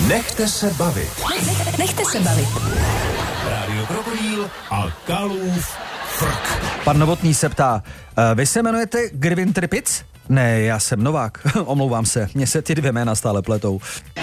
Nechte se bavit. Nechte se bavit. Rádio Krokodýl a Kalův frk. Pan Novotný se ptá, vy se jmenujete Grvin Tripic? Ne, já jsem Novák, omlouvám se, mně se ty dvě jména stále pletou.